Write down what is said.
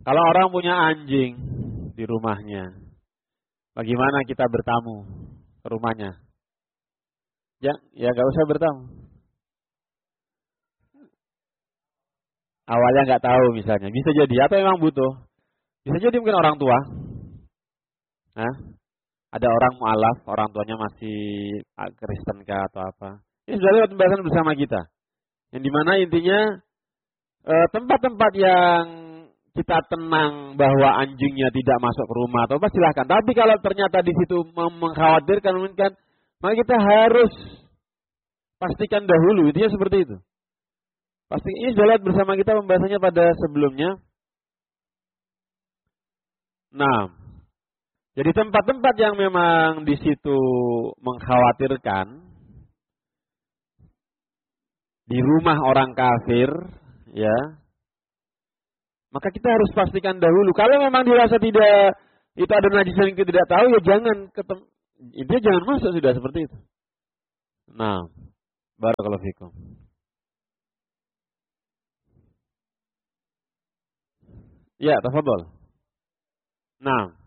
Kalau orang punya anjing di rumahnya, bagaimana kita bertamu ke rumahnya? Ya nggak usah bertamu. Awalnya nggak tahu misalnya, bisa jadi atau memang butuh, bisa jadi mungkin orang tua. Nah, ada orang mualaf, orang tuanya masih Kristen kah atau apa. Ini sudah lewat pembahasan bersama kita. Yang dimana intinya tempat-tempat yang kita tenang bahwa anjingnya tidak masuk ke rumah atau apa silahkan. Tapi kalau ternyata di situ mengkhawatirkan mungkin, maka kita harus pastikan dahulu. Intinya seperti itu. Pasti ini sudah lihat bersama kita pembahasannya pada sebelumnya. Nah, jadi tempat-tempat yang memang di situ mengkhawatirkan, di rumah orang kafir, ya, maka kita harus pastikan dahulu. Kalau memang dirasa tidak itu ada najis yang kita tidak tahu, ya jangan intinya jangan masuk sudah seperti itu. Nah, barakallahu fikum. Ya, tafadhol. Nah.